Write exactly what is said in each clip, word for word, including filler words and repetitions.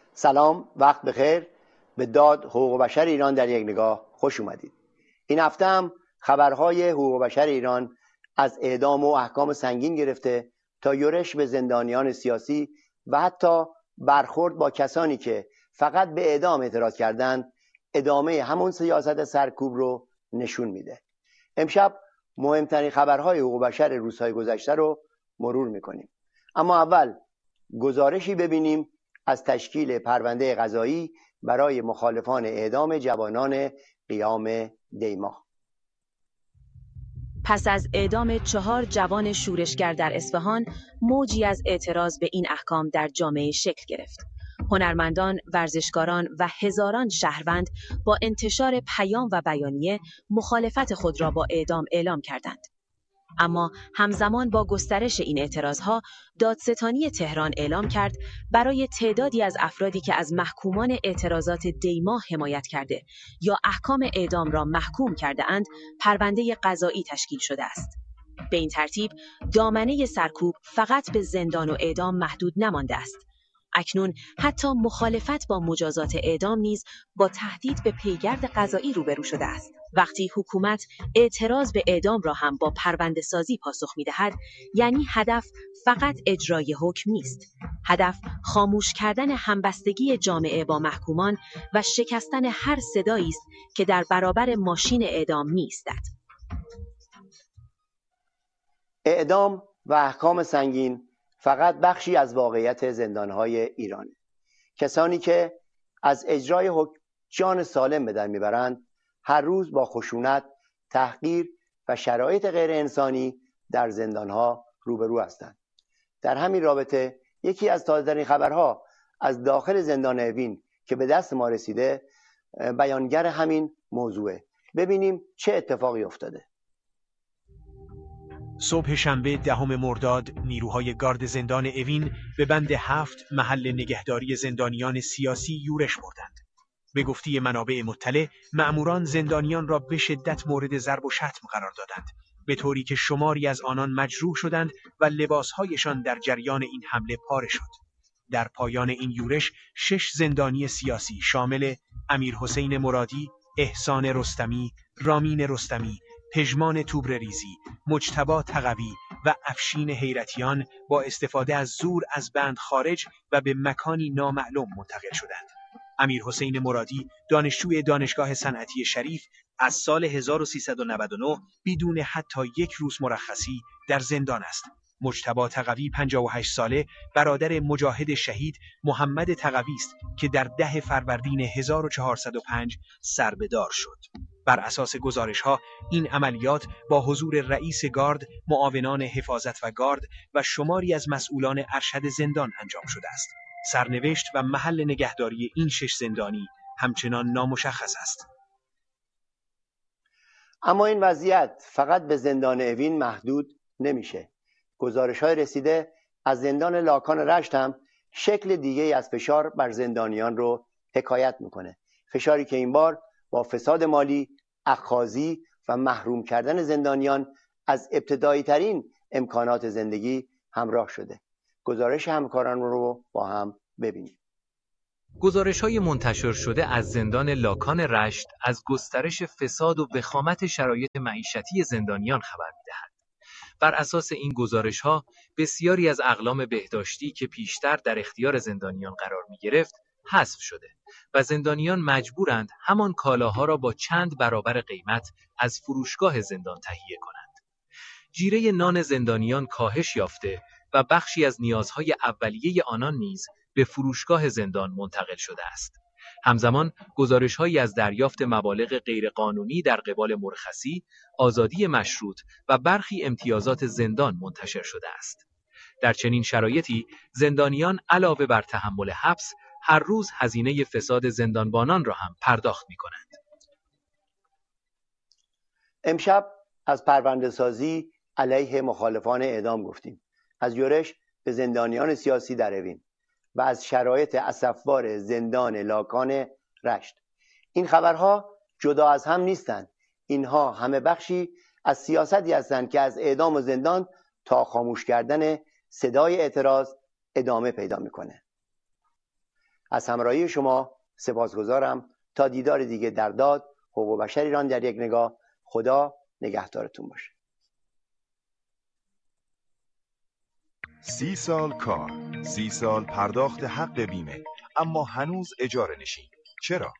سلام، وقت بخیر. به داد حقوق بشر ایران در یک نگاه خوش اومدید. این هفته هم خبرهای حقوق بشر ایران از اعدام و احکام سنگین گرفته تا یورش به زندانیان سیاسی و حتی برخورد با کسانی که فقط به اعدام اعتراض کردند ادامه همون سیاست سرکوب رو نشون میده. امشب مهمترین خبرهای حقوق بشر روزهای گذشته رو مرور میکنیم. اما اول گزارشی ببینیم از تشکیل پرونده قضایی برای مخالفان اعدام جوانان قیام دیماه. پس از اعدام چهار جوان شورشگر در اصفهان، موجی از اعتراض به این احکام در جامعه شکل گرفت. هنرمندان، ورزشکاران و هزاران شهروند با انتشار پیام و بیانیه مخالفت خود را با اعدام اعلام کردند. اما همزمان با گسترش این اعتراضها، دادستانی تهران اعلام کرد برای تعدادی از افرادی که از محکومان اعتراضات دیماه حمایت کرده یا احکام اعدام را محکوم کرده اند، پرونده قضایی تشکیل شده است. به این ترتیب دامنه سرکوب فقط به زندان و اعدام محدود نمانده است. اکنون حتی مخالفت با مجازات اعدام نیز با تهدید به پیگرد قضایی روبرو شده است. وقتی حکومت اعتراض به اعدام را هم با پرونده سازی پاسخ می‌دهد، یعنی هدف فقط اجرای حکم نیست. هدف خاموش کردن همبستگی جامعه با محکومان و شکستن هر صدایی است که در برابر ماشین اعدام می‌ایستد. اعدام و احکام سنگین فقط بخشی از واقعیت زندانهای ایران. کسانی که از اجرای حکم جان سالم به در میبرند هر روز با خشونت، تحقیر و شرایط غیر انسانی در زندانها روبرو هستند. در همین رابطه یکی از تازه‌ترین خبرها از داخل زندان اوین که به دست ما رسیده بیانگر همین موضوعه. ببینیم چه اتفاقی افتاده. صبح شنبه دهم مرداد نیروهای گارد زندان اوین به بند هفت محل نگهداری زندانیان سیاسی یورش بردند. به گفته منابع مطلع، مأموران زندانیان را به شدت مورد ضرب و شتم قرار دادند، به طوری که شماری از آنان مجروح شدند و لباسهایشان در جریان این حمله پاره شد. در پایان این یورش شش زندانی سیاسی شامل امیرحسین مرادی، احسان رستمی، رامین رستمی، پژمان توبرریزی، مجتبی تقوی و افشین حیرتیان با استفاده از زور از بند خارج و به مکانی نامعلوم منتقل شدند. امیرحسین مرادی، دانشجوی دانشگاه صنعتی شریف، از سال هزار و سیصد و نود و نه بدون حتی یک روز مرخصی در زندان است. مجتبی تقوی، پنجاه و هشت ساله، برادر مجاهد شهید محمد تقوی است که در ده فروردین هزار و چهارصد و پنج سربدار شد. بر اساس گزارش‌ها این عملیات با حضور رئیس گارد، معاونان حفاظت و گارد و شماری از مسئولان ارشد زندان انجام شده است. سرنوشت و محل نگهداری این شش زندانی همچنان نامشخص است. اما این وضعیت فقط به زندان اوین محدود نمیشه. گزارش‌های رسیده از زندان لاکان رشت هم شکل دیگه از فشار بر زندانیان رو حکایت میکنه. فشاری که این بار با فساد مالی، اخاذی و محروم کردن زندانیان از ابتدایی ترین امکانات زندگی همراه شده. گزارش همکاران رو با هم ببینیم. گزارش‌های منتشر شده از زندان لاکان رشت از گسترش فساد و وخامت شرایط معیشتی زندانیان خبر می‌دهد. بر اساس این گزارش‌ها بسیاری از اقلام بهداشتی که پیشتر در اختیار زندانیان قرار می‌گرفت حذف شده و زندانیان مجبورند همان کالاها را با چند برابر قیمت از فروشگاه زندان تهیه کنند. جیره نان زندانیان کاهش یافته و بخشی از نیازهای اولیه آنان نیز به فروشگاه زندان منتقل شده است. همزمان گزارش‌هایی از دریافت مبالغ غیرقانونی در قبال مرخصی، آزادی مشروط و برخی امتیازات زندان منتشر شده است. در چنین شرایطی زندانیان علاوه بر تحمل حبس، هر روز هزینه فساد زندانبانان را هم پرداخت می‌کنند. امشب از پرونده سازی علیه مخالفان اعدام گفتیم، از یورش به زندانیان سیاسی در اوین و از شرایط اسفبار زندان لاکان رشت. این خبرها جدا از هم نیستند. اینها همه بخشی از سیاستی هستند که از اعدام و زندان تا خاموش کردن صدای اعتراض ادامه پیدا میکنه. از همراهی شما سپاسگزارم. تا دیدار دیگه در داد، حقوق بشر ایران در یک نگاه. خدا نگهدارتون باشه. سی سال کار، سی سال پرداخت حق بیمه، اما هنوز اجاره نشین. چرا؟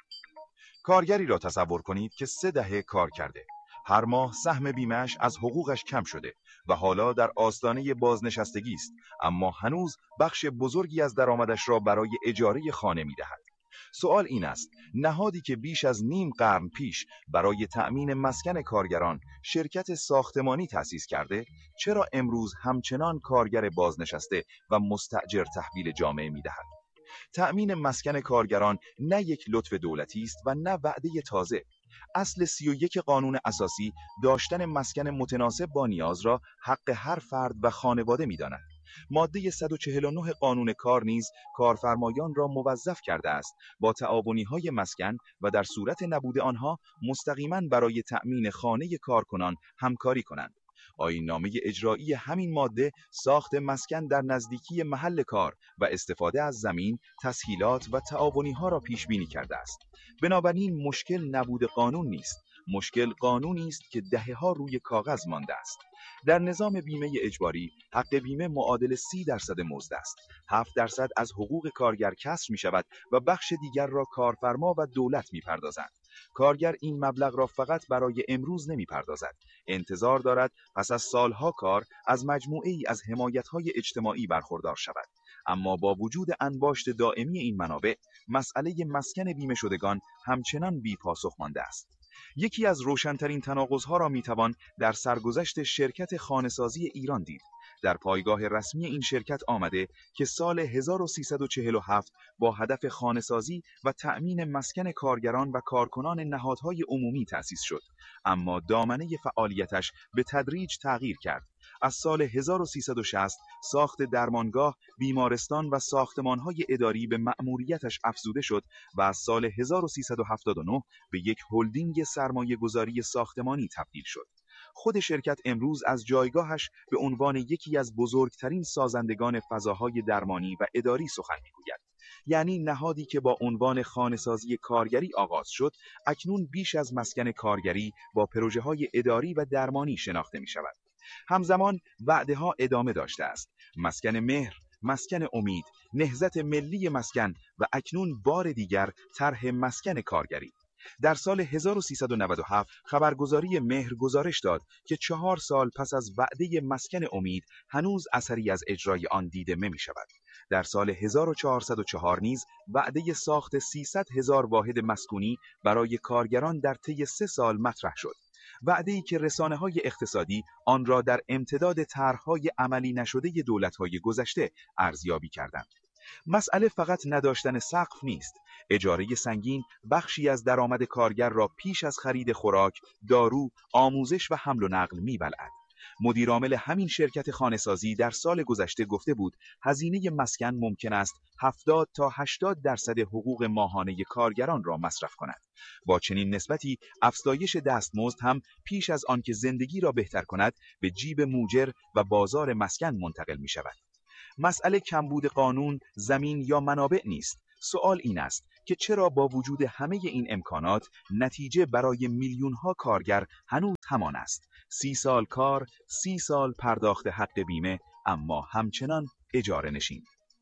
کارگری را تصور کنید که سه دهه کار کرده. هر ماه سهم بیمه‌اش از حقوقش کم شده و حالا در آستانه بازنشستگی است، اما هنوز بخش بزرگی از درآمدش را برای اجاره خانه می‌دهد. سوال این است: نهادی که بیش از نیم قرن پیش برای تأمین مسکن کارگران شرکت ساختمانی تأسیس کرده، چرا امروز همچنان کارگر بازنشسته و مستأجر تحویل جامعه می‌دهد؟ تأمین مسکن کارگران نه یک لطف دولتی است و نه وعده تازه. اصل سی و یک قانون اساسی داشتن مسکن متناسب با نیاز را حق هر فرد و خانواده می‌داند. ماده صد و چهل و نه قانون کار نیز کارفرمایان را موظف کرده است با تعاونی‌های مسکن و در صورت نبود آنها مستقیما برای تأمین خانه کارکنان همکاری کنند. آیین‌نامه اجرایی همین ماده ساخت مسکن در نزدیکی محل کار و استفاده از زمین، تسهیلات و تعاونی‌ها را پیش بینی کرده است. بنابراین مشکل نبود قانون نیست، مشکل قانونی است که دهه‌ها روی کاغذ مانده است. در نظام بیمه اجباری، حق بیمه معادل سی درصد مزد است. هفت درصد از حقوق کارگر کسر می شود و بخش دیگر را کارفرما و دولت می پردازند. کارگر این مبلغ را فقط برای امروز نمی پردازد. انتظار دارد پس از سالها کار از مجموعه ای از حمایت‌های اجتماعی برخوردار شود. اما با وجود انباشت دائمی این منابع، مسئله مسکن بیمه شدگان همچنان بی پاسخ مانده است. یکی از روشن‌ترین تناقض‌ها را می‌توان در سرگذشت شرکت خانه‌سازی ایران دید. در پایگاه رسمی این شرکت آمده که سال هزار و سیصد و چهل و هفت با هدف خانه‌سازی و تأمین مسکن کارگران و کارکنان نهادهای عمومی تأسیس شد، اما دامنه فعالیتش به تدریج تغییر کرد. از سال هزار و سیصد و شصت ساخت درمانگاه، بیمارستان و ساختمان‌های اداری به مأموریتش افزوده شد و از سال هزار و سیصد و هفتاد و نه به یک هلدینگ سرمایه‌گذاری ساختمانی تبدیل شد. خود شرکت امروز از جایگاهش به عنوان یکی از بزرگترین سازندگان فضاهای درمانی و اداری سخن می‌گوید. یعنی نهادی که با عنوان خانه‌سازی کارگری آغاز شد، اکنون بیش از مسکن کارگری با پروژه‌های اداری و درمانی شناخته می‌شود. همزمان وعده‌ها ادامه داشته است. مسکن مهر، مسکن امید، نهضت ملی مسکن و اکنون بار دیگر طرح مسکن کارگری. در سال هزار و سیصد و نود و هفت خبرگزاری مهر گزارش داد که چهار سال پس از وعده مسکن امید هنوز اثری از اجرای آن دیده نمی شود. در سال هزار و چهارصد و چهار نیز وعده ساخت سیصد هزار واحد مسکونی برای کارگران در طی سه سال مطرح شد. وعده‌ای که رسانه‌های اقتصادی آن را در امتداد طرح‌های عملی نشده دولت‌های گذشته ارزیابی کردند. مسئله فقط نداشتن سقف نیست. اجاره سنگین بخشی از درآمد کارگر را پیش از خرید خوراک، دارو، آموزش و حمل و نقل می‌بلعد. مدیر عامل همین شرکت خانه‌سازی در سال گذشته گفته بود هزینه مسکن ممکن است هفتاد تا هشتاد درصد حقوق ماهانه کارگران را مصرف کند. با چنین نسبتی افزایش دستمزد هم پیش از آنکه زندگی را بهتر کند به جیب موجر و بازار مسکن منتقل می شود. مسئله کمبود قانون، زمین یا منابع نیست. سوال این است که چرا با وجود همه این امکانات نتیجه برای میلیون‌ها کارگر هنوز همان است. سی سال کار، سی سال پرداخت حق بیمه، اما همچنان اجاره نشین.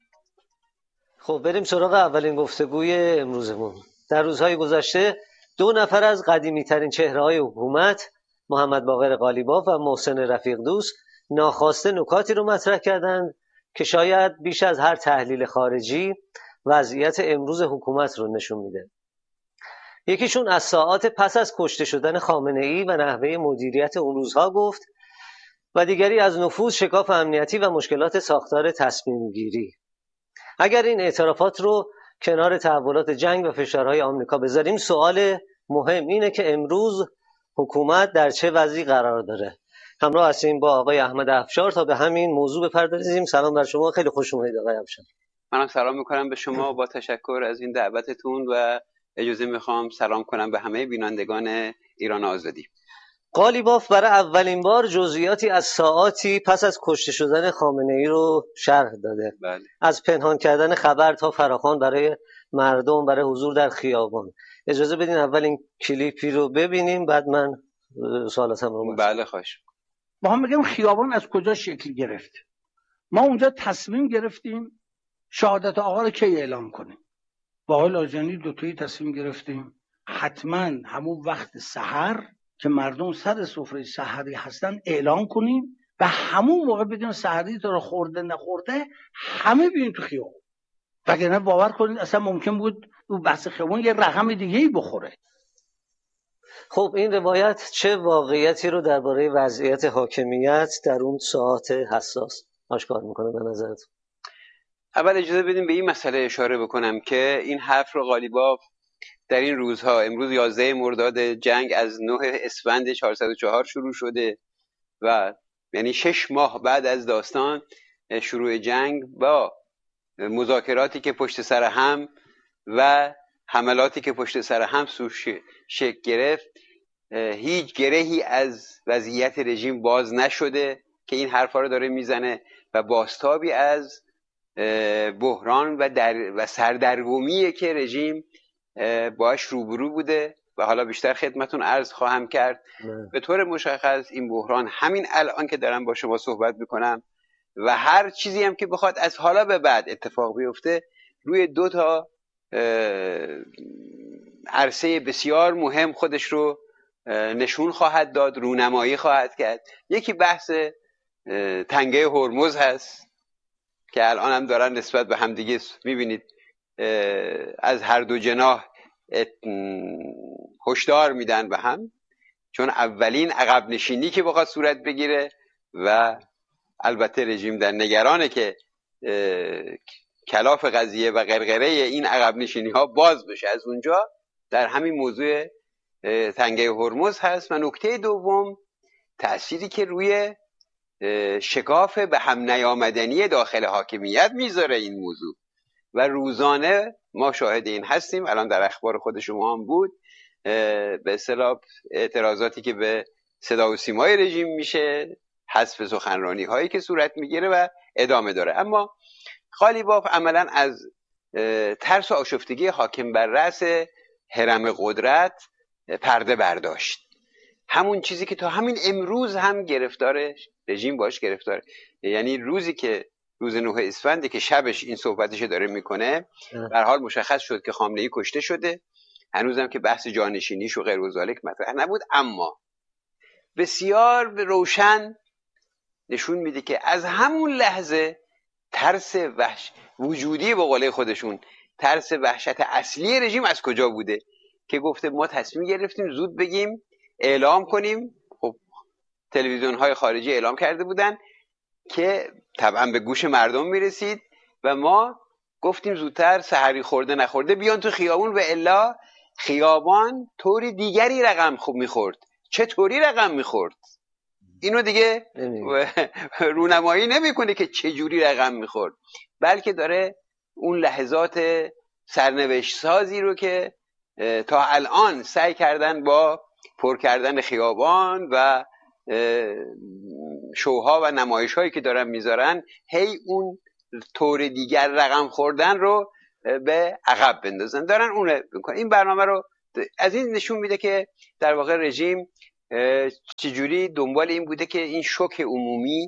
خب بریم سراغ اولین گفتگوی امروزمون. در روزهای گذشته دو نفر از قدیمی‌ترین چهره‌های حکومت، محمد باقر قالیباف و محسن رفیق دوست، ناخواسته نکاتی رو مطرح کردند که شاید بیش از هر تحلیل خارجی وضعیت امروز حکومت رو نشون میده. یکیشون از ساعات پس از کشته شدن خامنه‌ای و نحوه مدیریت اون روزها گفت و دیگری از نفوذ، شکاف امنیتی و مشکلات ساختار تصمیم گیری. اگر این اعترافات رو کنار تحولات جنگ و فشارهای آمریکا بذاریم، سوال مهم اینه که امروز حکومت در چه وضعی قرار داره. همراه هستیم با آقای احمد افشار تا به همین موضوع بپردازیم. سلام بر شما، خیلی خوش اومدید آقای افشار. منم سلام میکنم به شما با تشکر از این دعوتتون و اجازه میخوام سلام کنم به همه بینندگان ایران آزادی. قالیباف برای اولین بار جزئیاتی از ساعاتی پس از کشته شدن خامنه‌ای رو شرح داده. بله. از پنهان کردن خبر تا فراخوان برای مردم برای حضور در خیابان. اجازه بدین اول این کلیپی رو ببینیم بعد من سوالاتم رو مطرح. بله خواهش. با هم بگم خیابان از کجا شکل گرفت. ما اونجا تصمیم گرفتیم شهادت آقا رو کی اعلام کنیم. با آقای لاجانی دوتایی تصمیم گرفتیم حتما همون وقت سحر که مردم سر سفره سحری هستن اعلام کنیم و همون موقع بدون سحری تو رو خورده نخورده همه بیان تو خیابان. وگرنه باور کنید اصلا ممکن بود تو بحث خیابان یه رقم دیگه ای بخوره. خب این روایت چه واقعیتی رو درباره وضعیت حاکمیت در اون ساعات حساس آشکار میکنه به نظرت؟ اول اجازه بدیم به این مسئله اشاره بکنم که این حرف رو قالیباف در این روزها، امروز یازده مرداد، جنگ از نه اسفند چهارصد و چهار شروع شده و یعنی شش ماه بعد از داستان شروع جنگ با مذاکراتی که پشت سر هم و حملاتی که پشت سر هم شکل گرفت، هیچ گرهی از وضعیت رژیم باز نشده که این حرفا رو داره میزنه و بازتابی از بحران و, در و سردرگمیه که رژیم باش روبرو بوده و حالا بیشتر خدمتون عرض خواهم کرد. نه. به طور مشخص این بحران همین الان که دارم با شما صحبت میکنم و هر چیزی هم که بخواد از حالا به بعد اتفاق بیفته روی دو تا عرصه بسیار مهم خودش رو نشون خواهد داد، رونمایی خواهد کرد. یکی بحث تنگه هرمز هست که الان هم دارن نسبت به همدیگه میبینید از هر دو جناح هشدار میدن به هم، چون اولین عقب نشینی که بخواد صورت بگیره و البته رژیم در نگرانه که کلاف قضیه و غرغره این عقب نشینی ها باز بشه از اونجا، در همین موضوع تنگه هرمز هست. و نکته دوم تأثیری که روی شکاف به هم نیامدنی داخل حاکمیت میذاره این موضوع و روزانه ما شاهد این هستیم. الان در اخبار خود شما هم بود به اصطلاح اعتراضاتی که به صدا و سیمای رژیم میشه، حذف سخنرانی هایی که صورت میگیره و ادامه داره. اما قالیباف عملا از ترس و آشفتگی حاکم بر رأس هرم قدرت پرده برداشت. همون چیزی که تا همین امروز هم گرفتاره، رژیم باش گرفتاره. یعنی روزی که روز نه اسفند که شبش این صحبتش داره میکنه، به هر حال مشخص شد که خامنه‌ای کشته شده. هنوزم که بحث جانشینیش و غیر و ذالک مطرح نبود، اما بسیار روشن نشون میده که از همون لحظه ترس وحش وجودی به قول خودشون، ترس وحشت اصلی رژیم از کجا بوده که گفته ما تصمیم گرفتیم زود بگیم اعلام کنیم. خب تلویزیون های خارجی اعلام کرده بودن که طبعا به گوش مردم میرسید و ما گفتیم زودتر سحری خورده نخورده بیان تو خیابون و الا خیابان طوری دیگری رقم خوب میخورد. چه طوری رقم میخورد اینو دیگه رونمایی نمیکنه که چه جوری رقم میخورد، بلکه داره اون لحظات سرنوشت سازی رو که تا الان سعی کردن با پر کردن خیابان و شوها و نمایش هایی که دارن میذارن هی اون طور دیگر رقم خوردن رو به عقب بندازن، دارن اون میکنن. این برنامه رو از این نشون میده که در واقع رژیم چجوری دنبال این بوده که این شوک عمومی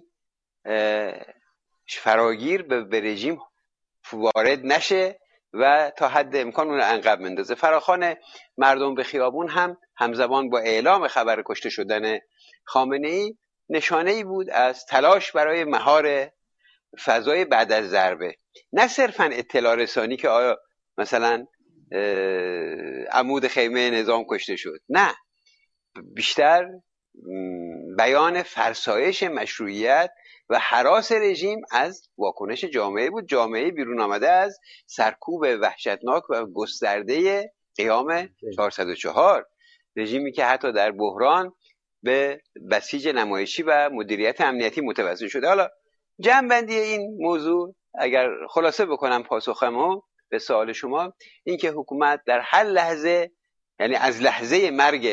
فراگیر به رژیم وارد نشه و تا حد امکان اون رو عقب بندازه. فراخوان مردم به خیابون هم همزمان با اعلام خبر کشته شدن خامنه‌ای نشانه‌ای بود از تلاش برای مهار فضای بعد از ضربه، نه صرفاً اطلاع رسانی که آیا مثلا عمود خیمه نظام کشته شد، نه، بیشتر بیان فرسایش مشروعیت و هراس رژیم از واکنش جامعه بود. جامعه بیرون آمده از سرکوب وحشتناک و گسترده قیام چهارصد و چهار، رژیمی که حتی در بحران به بسیج نمایشی و مدیریت امنیتی متوسل شده. حالا جمع‌بندی این موضوع اگر خلاصه بکنم پاسخمو به سوال شما، این که حکومت در هر لحظه، یعنی از لحظه مرگ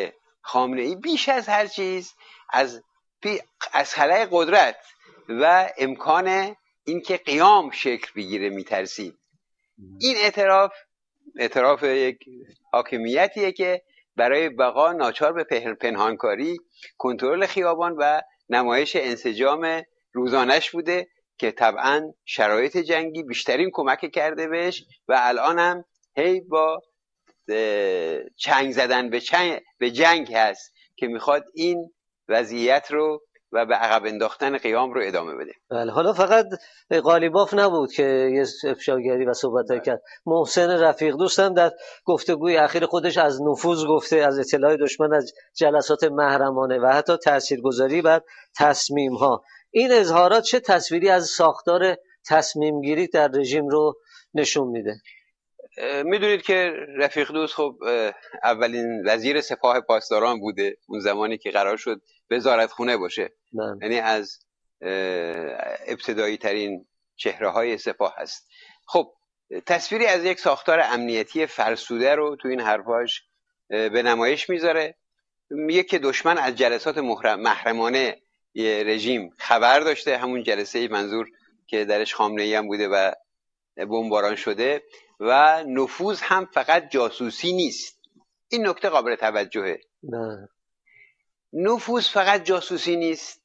خامنه ای بیش از هر چیز از از خلأ قدرت و امکان اینکه قیام شکل بگیره میترسید. این اعتراف اعتراف یک حاکمیتیه که برای بقا ناچار به پنهانکاری، کنترل خیابان و نمایش انسجام روزانش بوده که طبعا شرایط جنگی بیشترین کمک کرده بهش و الان هم هی با چنگ زدن به, چنگ به جنگ هست که میخواد این وضعیت رو و به عقب انداختن قیام رو ادامه بده. بله، حالا فقط قالیباف نبود که یه افشاگری و صحبتایی کرد. محسن رفیق دوستم در گفتگوی اخیر خودش از نفوذ گفته، از اطلاع دشمن، از جلسات محرمانه و حتی تاثیرگذاری بر تصمیم ها. این اظهارات چه تصویری از ساختار تصمیم گیری در رژیم رو نشون میده؟ میدونید که رفیق دوست خب اولین وزیر سپاه پاسداران بوده اون زمانی که قرار شد وزارت خونه باشه، یعنی از ابتدایی ترین چهره های سپاه هست. خب تصویری از یک ساختار امنیتی فرسوده رو تو این حرفاش به نمایش میذاره. میگه که دشمن از جلسات محرمانه رژیم خبر داشته، همون جلسه منظور که درش خامنه ای هم بوده و بمباران شده، و نفوذ هم فقط جاسوسی نیست. این نکته قابل توجهه. نه. نفوذ فقط جاسوسی نیست.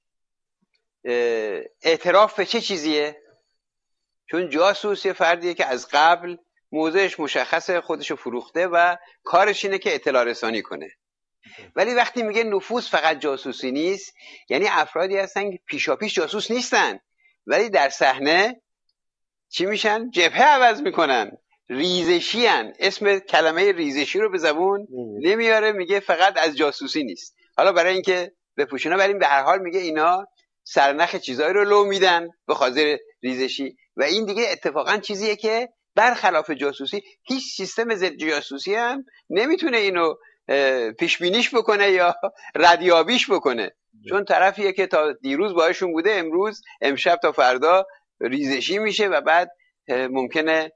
اعتراف به چه چیزیه؟ چون جاسوس یه فردیه که از قبل موضعش مشخصه، خودشو فروخته و کارش اینه که اطلاع رسانی کنه. ولی وقتی میگه نفوذ فقط جاسوسی نیست، یعنی افرادی هستن که پیشاپیش جاسوس نیستن ولی در صحنه چی میشن؟ جبهه عوض میکنن، ریزشی هن. اسم کلمه ریزشی رو به زبون نمیاره، میگه فقط از جاسوسی نیست. حالا برای اینکه بپوشونه، ولی به هر حال میگه اینا سرنخ چیزایی رو لو میدن به خاطر ریزشی، و این دیگه اتفاقا چیزیه که برخلاف جاسوسی هیچ سیستم ضد جاسوسی هم نمیتونه اینو پیش بینیش بکنه یا ردیابیش بکنه، چون طرفیه که تا دیروز باهاشون بوده امروز امشب تا فردا ریزشی میشه و بعد ممکنه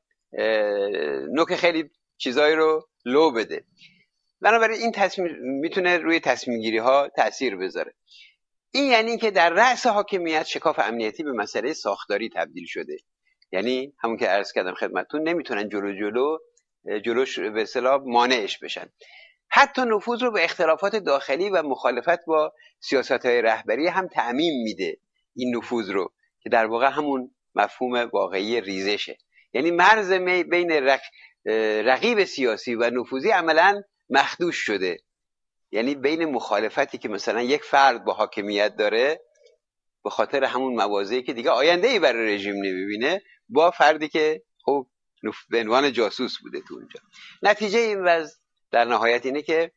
نوک خیلی چیزایی رو لو بده. بنابراین این تصمیم میتونه روی تصمیم گیری ها تأثیر بذاره. این یعنی که در رأس حاکمیت شکاف امنیتی به مسئله ساختاری تبدیل شده. یعنی همون که عرض کردم خدمتتون، نمیتونن جلو جلو جلوش به اصطلاح مانعش بشن. حتی نفوذ رو به اختلافات داخلی و مخالفت با سیاست‌های رهبری هم تعمیم میده این نفوذ رو، که در واقع همون مفهوم واقعی ریزشه. یعنی مرز بین رق... رقیب سیاسی و نفوذی عملاً مخدوش شده. یعنی بین مخالفتی که مثلا یک فرد با حاکمیت داره به خاطر همون مواضعی که دیگه آینده‌ای برای رژیم نمیبینه، با فردی که خب به عنوان جاسوس بوده تو اونجا. نتیجه این وضع در نهایت اینه که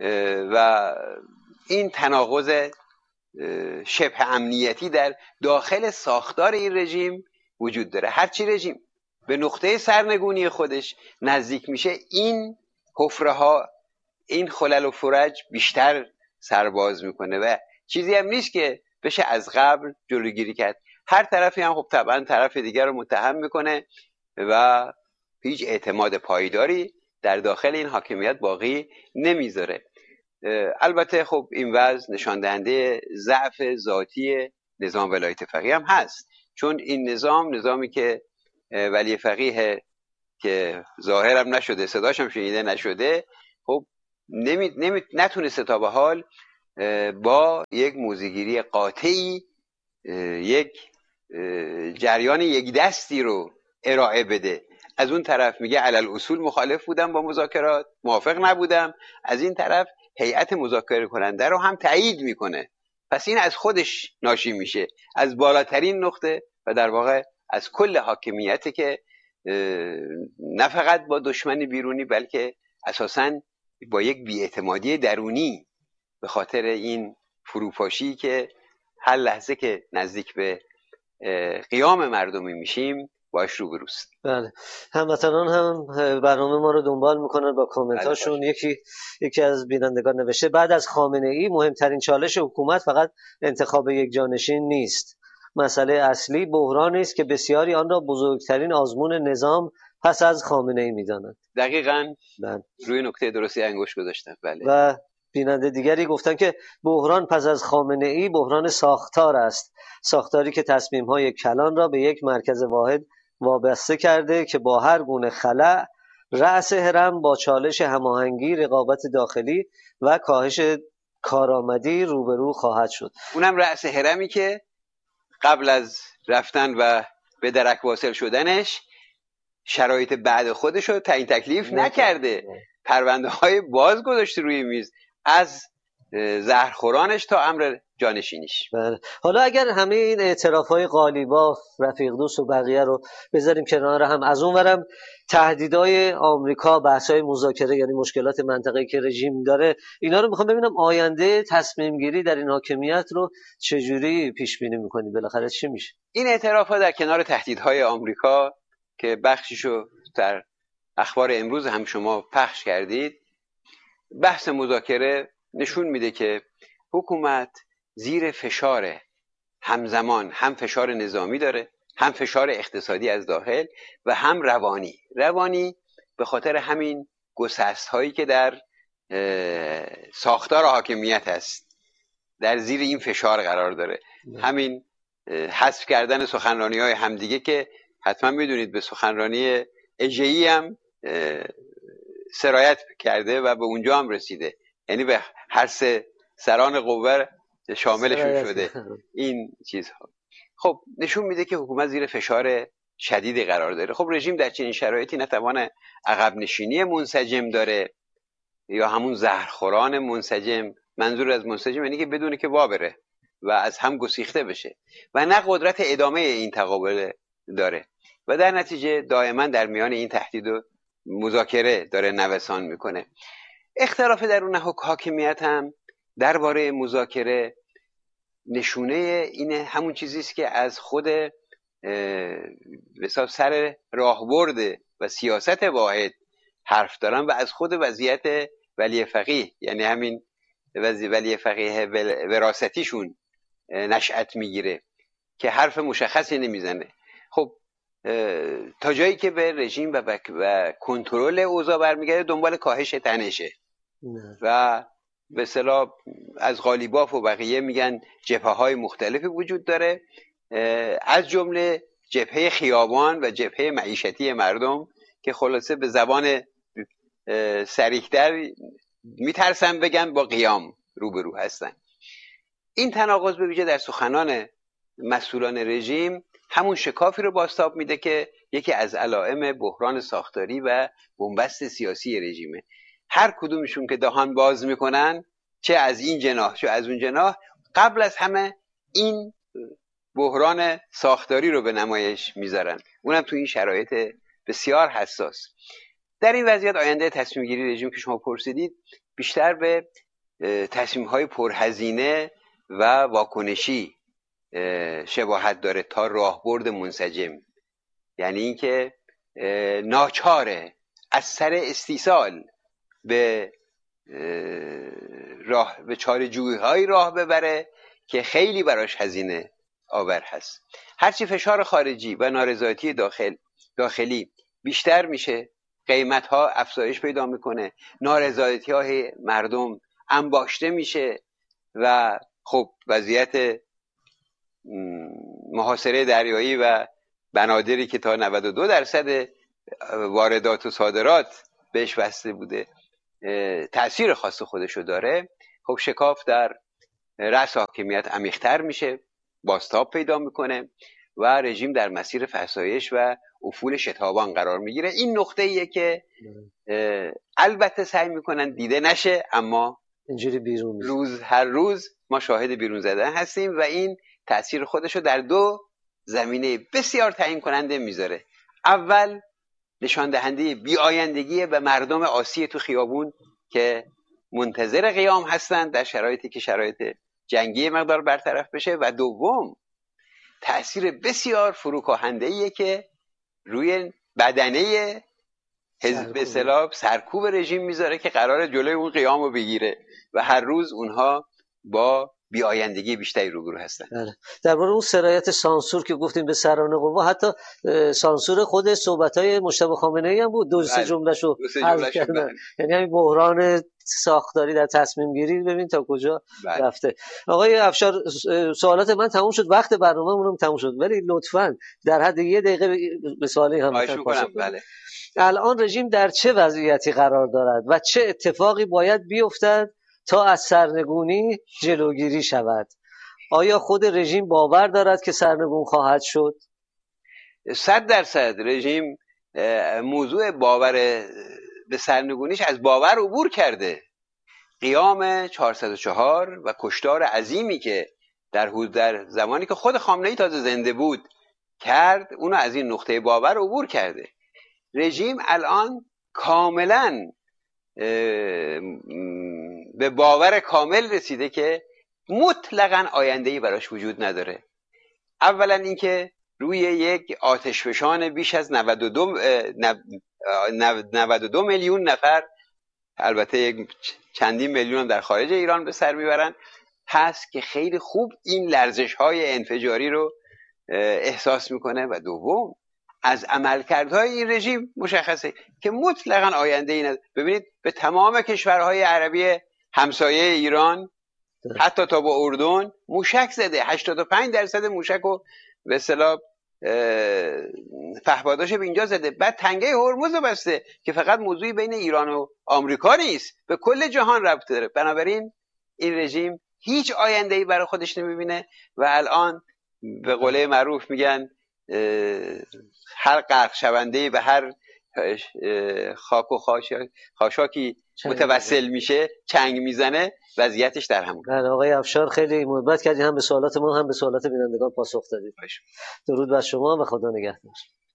و این تناقض شبه امنیتی در داخل ساختار این رژیم وجود داره. هرچی رژیم به نقطه سرنگونی خودش نزدیک میشه، این حفره ها، این خلل و فرج بیشتر سرباز میکنه و چیزی هم نیست که بشه از قبل جلوگیری کرد. هر طرفی هم خب طبعا طرف دیگر رو متهم میکنه و هیچ اعتماد پایداری در داخل این حاکمیت باقی نمیذاره. البته خب این وضع نشان دهنده ضعف ذاتی نظام ولایت فقیه هم هست، چون این نظام نظامی که ولی فقیه که ظاهرم نشده، صداش هم شنیده نشده، خب نمی نمی نتونسته تا به حال با یک موضع‌گیری قاطعی یک جریان یک دستی رو ارائه بده. از اون طرف میگه علل اصول مخالف بودم با مذاکرات، موافق نبودم، از این طرف هیئت مذاکره کننده رو هم تایید میکنه. پس این از خودش ناشی میشه، از بالاترین نقطه و در واقع از کل حاکمیتی که نه فقط با دشمن بیرونی بلکه اساساً با یک بی‌اعتمادی درونی به خاطر این فروپاشی که هر لحظه که نزدیک به قیام مردمی میشیم باش روبروست. بله، هموطنان هم برنامه ما رو دنبال میکنن با کامنتاشون. یکی یکی از بینندگان نوشته بعد از خامنه ای مهمترین چالش حکومت فقط انتخاب یک جانشین نیست، مسئله اصلی بحرانی است که بسیاری آن را بزرگترین آزمون نظام پس از خامنه ای میدانند. دقیقاً بله. روی نکته درستی انگشت گذاشتن. بله. و بیننده دیگری گفتن که بحران پس از خامنه ای بحران ساختار است، ساختاری که تصمیم‌های کلان را به یک مرکز واحد وابسته کرده که با هر گونه خلأ رأس هرم با چالش هماهنگی، رقابت داخلی و کاهش کارآمدی روبرو خواهد شد. اونم رأس هرمی که قبل از رفتن و به درک واصل شدنش شرایط بعد خودش رو تعیین تکلیف نکرده، پرونده های باز گذاشته روی میز، از زهرخورانش تا امر جانشینیش. بله. حالا اگر همه این اعتراف های قالیباف، رفیق دوست و بقیه رو بذاریم کنار هم، از اون ورم تهدیدهای آمریکا، بحث‌های مذاکره، یعنی مشکلات منطقه‌ای که رژیم داره، اینا رو میخوام ببینم آینده تصمیم گیری در این حاکمیت رو چجوری پیش بینی می‌کنی؟ بالاخره چی میشه؟ این اعتراف‌ها در کنار تهدیدهای آمریکا که بخشیشو در اخبار امروز هم شما پخش کردید، بحث مذاکره نشون میده که حکومت زیر فشار همزمان، هم فشار نظامی داره، هم فشار اقتصادی از داخل و هم روانی. روانی به خاطر همین گسست هایی که در ساختار حاکمیت هست در زیر این فشار قرار داره. همین حذف کردن سخنرانی های همدیگه که حتما میدونید به سخنرانی اژه‌ای هم سرایت کرده و به اونجا هم رسیده، یعنی به هر سه سران قوه شاملشون شده این چیزها. خب نشون میده که حکومت زیر فشار شدیدی قرار داره. خب رژیم در چنین شرایطی نتوان عقب نشینی منسجم داره یا همون زهرخوران منسجم، منظور از منسجم یعنی که بدونه که وا بره و از هم گسیخته بشه، و نه قدرت ادامه این تقابل داره و در نتیجه دائما در میان این تهدید و مذاکره داره نوسان میکنه. اختلاف درون حاکمیت هم درباره مذاکره نشونه اینه همون چیزی است که از خود به سر راهبرد و سیاست واحد حرف دارن و از خود وضعیت ولی فقیه، یعنی همین ولی فقیه وراثتیشون نشأت میگیره که حرف مشخصی نمیزنه. خب تا جایی که به رژیم و, و کنترل اوضاع برمیگرده دنبال کاهش تنشه و به اصطلاح از قالیباف و بقیه میگن جبهه های مختلفی وجود داره، از جمله جبهه خیابان و جبهه معیشتی مردم که خلاصه به زبان صریح‌تر میترسن بگن با قیام روبرو هستن. این تناقض به ویژه در سخنان مسئولان رژیم همون شکافی رو بازتاب میده که یکی از علائم بحران ساختاری و بنبست سیاسی رژیمه. هر کدومشون که دهان باز میکنن، چه از این جناح چه از اون جناح، قبل از همه این بحران ساختاری رو به نمایش میذارن، اونم تو این شرایط بسیار حساس. در این وضعیت آینده تصمیم گیری رژیم که شما پرسیدید بیشتر به تصمیم های پرهزینه و واکنشی شباهت داره تا راهبرد منسجم، یعنی اینکه ناچاره از سر استیصال به راه به چاره‌جویی های راه ببره که خیلی براش هزینه آور هست. هرچی فشار خارجی و نارضایتی داخل داخلی بیشتر میشه، قیمت ها افزایش پیدا میکنه، نارضایتی های مردم انباشته میشه و خب وضعیت محاصره دریایی و بنادری که تا نود و دو درصد واردات و صادرات بهش بسته بوده تأثیر خاص خودشو داره. خب شکاف در رأس حاکمیت عمیق‌تر میشه، بازتاب پیدا میکنه و رژیم در مسیر فرسایش و افول شتابان قرار میگیره. این نقطه ایه که البته سعی میکنن دیده نشه، اما اینجوری بیرون روز هر روز ما شاهد بیرون زدن هستیم و این تأثیر خودشو در دو زمینه بسیار تعیین کننده میذاره. اول نشان دهنده بی‌آیندگی به مردم آسی تو خیابون که منتظر قیام هستند در شرایطی که شرایط جنگی مقدار برطرف بشه، و دوم تأثیر بسیار فروکاهنده‌ایه که روی بدنه حزب اصطلاح سرکوب رژیم میذاره که قراره جلوی اون قیام رو بگیره و هر روز اونها با بی آیندگی بیشتری روبرو هستن. بله. درباره اون سرایت سانسور که گفتیم به سران قوا، حتی سانسور خود صحبت‌های مجتبی خامنه‌ای هم بود، دو سه جمله‌شو حذف کردن. یعنی همین بحران ساختاری در تصمیم گیری ببین تا کجا بله. رفته. آقای افشار، سوالات من تموم شد، وقت برنامه‌مون هم تموم شد، ولی لطفاً در حد یه دقیقه به سوالی هم پاسخ بله. الان رژیم در چه وضعیتی قرار دارد و چه اتفاقی باید بیفتد تا از سرنگونی جلوگیری شود؟ آیا خود رژیم باور دارد که سرنگون خواهد شد؟ صد درصد رژیم موضوع باور به سرنگونیش از باور عبور کرده. قیام چهارصد و چهار و کشتار عظیمی که در حدود در زمانی که خود خامنه‌ای تازه زنده بود کرد، اونو از این نقطه باور عبور کرده. رژیم الان کاملا به باور کامل رسیده که مطلقاً آینده‌ای براش وجود نداره. اولا اینکه روی یک آتشفشان بیش از نود و دو, نود و دو میلیون نفر، البته یک چندین میلیون هم در خارج ایران به سر میبرن، هست که خیلی خوب این لرزش‌های انفجاری رو احساس میکنه. و دوم، از عملکردهای این رژیم مشخصه که مطلقاً آینده‌ای نداره. ببینید به تمام کشورهای عربی همسایه ایران، حتی تا با اردن، موشک زده. هشتاد و پنج درصد موشک رو به اصطلاح پهپاداش به اینجا زده. بعد تنگه هرمز رو بسته که فقط موضوعی بین ایران و آمریکا نیست، به کل جهان ربط داره. بنابراین این رژیم هیچ آینده‌ای برای خودش نمیبینه و الان به قوله معروف میگن هر غرق شونده‌ای به هر خاک و خاشاکی متوسل میشه، چنگ میزنه، وضعیتش در همون. بله آقای افشار، خیلی محبت کردید، هم به سوالات ما هم به سوالات بینندگان پاسخ دادید. درود بر شما و خدا نگهدار.